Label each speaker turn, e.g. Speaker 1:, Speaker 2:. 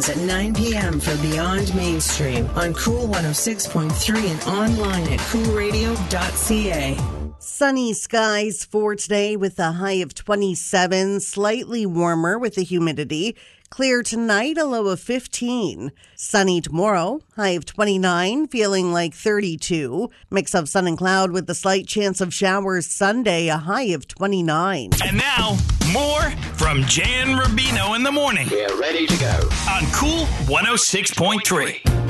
Speaker 1: evenings at 9 p.m. for Beyond Mainstream on Cool 106.3 and online at coolradio.ca.
Speaker 2: Sunny skies for today with a high of 27, slightly warmer with the humidity. Clear tonight, a low of 15. Sunny tomorrow, high of 29, feeling like 32. Mix of sun and cloud with a slight chance of showers Sunday, a high of 29.
Speaker 3: And now, more from Jan Rubino in the morning.
Speaker 4: We're ready to go.
Speaker 3: On Cool 106.3.